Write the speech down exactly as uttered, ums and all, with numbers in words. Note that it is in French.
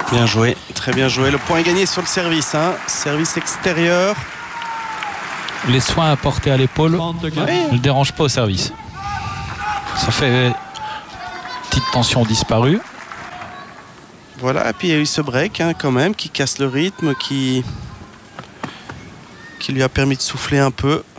Bien joué, très bien joué. Le point est gagné sur le service, hein. Service extérieur. Les soins apportés à l'épaule oui. ne le dérangent pas au service. Ça fait petite tension disparue. Voilà, et puis il y a eu ce break hein, quand même qui casse le rythme, qui, qui lui a permis de souffler un peu.